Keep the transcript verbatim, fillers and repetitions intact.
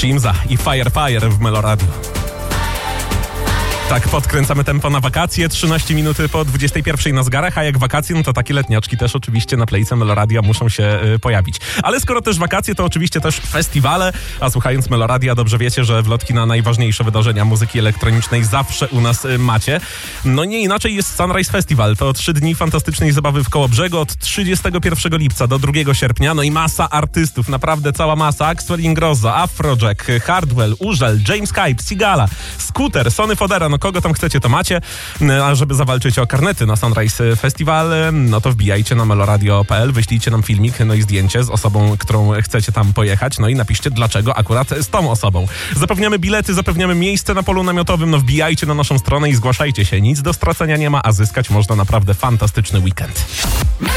Shimza i Fire Fire w Meloradio. Tak, podkręcamy tempo na wakacje, trzynaście minut po dwudziestej pierwszej na zegarach, a jak wakacje, no to takie letniaczki też oczywiście na Playce Meloradia muszą się y, pojawić. Ale skoro też wakacje, to oczywiście też festiwale, a słuchając Meloradia dobrze wiecie, że wlotki na najważniejsze wydarzenia muzyki elektronicznej zawsze u nas y, macie. No nie inaczej jest Sunrise Festival, to trzy dni fantastycznej zabawy w Kołobrzegu od trzydziestego pierwszego lipca do drugiego sierpnia, no i masa artystów, naprawdę cała masa, Axwell Ingrosso, Afrojack, Hardwell, Urzel, James Hype, Sigala, Scooter, Sony Fodera, no kogo tam chcecie, to macie. A żeby zawalczyć o karnety na Sunrise Festival, no to wbijajcie na meloradio kropka p l, wyślijcie nam filmik, no i zdjęcie z osobą, którą chcecie tam pojechać, no i napiszcie, dlaczego akurat z tą osobą. Zapewniamy bilety, zapewniamy miejsce na polu namiotowym, no wbijajcie na naszą stronę i zgłaszajcie się. Nic do stracenia nie ma, a zyskać można naprawdę fantastyczny weekend.